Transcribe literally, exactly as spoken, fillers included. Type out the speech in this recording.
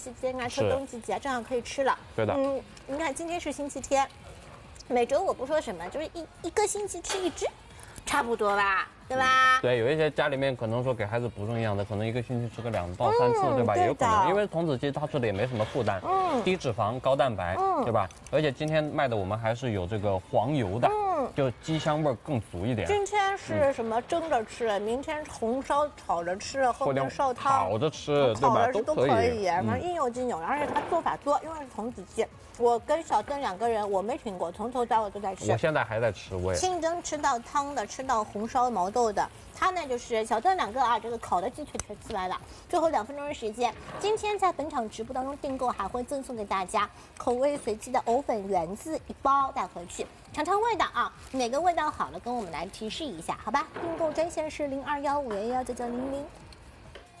期间啊，秋冬季节正好可以吃了。 对的。 嗯，你看今天是星期天，每周我不说什么，就是一一个星期吃一只，差不多吧，对吧？ 对，有一些家里面可能说给孩子补充营养的，可能一个星期吃个两到三次，嗯、对吧？ 对也有可能，因为童子鸡它吃的也没什么负担，嗯，低脂肪高蛋白，嗯，对吧？而且今天卖的我们还是有这个黄油的，嗯，就鸡香味更足一点。 今天是什么蒸着吃，嗯、明天红烧炒着吃，后天烧汤炒着吃，对吧？ 都可以，反正应有尽有。而且它做法多，因为是童子鸡。我跟小邓两个人，我没停过，从头到尾都在吃。 我现在还在吃，我也清蒸吃到汤的，吃到红烧毛豆的。它呢就是小邓两个啊，这个烤的鸡腿全吃完了，最后两分钟的时间。今天在本场直播当中订购还会赠送给大家口味随机的藕粉圆子一包带回去，尝尝味道啊，哪个味道好了跟我们来提示一下，好吧？订购专线是零二幺五幺幺九九零零。